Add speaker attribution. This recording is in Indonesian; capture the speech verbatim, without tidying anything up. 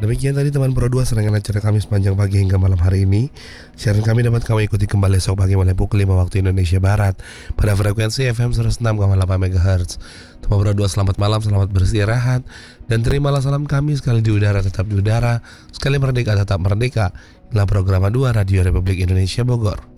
Speaker 1: Demikian tadi teman Pro dua serangan acara kami sepanjang pagi hingga malam hari ini. Siaran kami dapat kamu ikuti kembali esok pagi mulai pukul lima waktu Indonesia Barat pada frekuensi F M seratus enam koma delapan megahertz. Teman Pro dua selamat malam, selamat beristirahat, dan terimalah salam kami sekali di udara tetap di udara, sekali merdeka tetap merdeka. Inilah program dua Radio Republik Indonesia Bogor.